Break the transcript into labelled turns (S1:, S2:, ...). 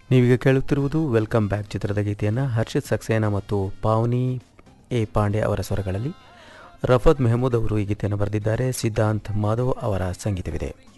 S1: ನೀವೀಗ ಕೇಳುತ್ತಿರುವುದು welcome back ಚಿತ್ರದ ಗೀತೆಯನ್ನು ಹರ್ಷಿತ್ ಸಕ್ಸೇನಾ ಮತ್ತು ಪಾವನಿ ಎ ಪಾಂಡೆ ಅವರ ಸ್ವರಗಳಲ್ಲಿ ರಫತ್ ಮೆಹಮೂದ್ ಅವರು ಈ ಗೀತೆಯನ್ನು ಬರೆದಿದ್ದಾರೆ. ಸಿದ್ಧಾಂತ್ ಮಾಧವ್ ಅವರ ಸಂಗೀತವಿದೆ.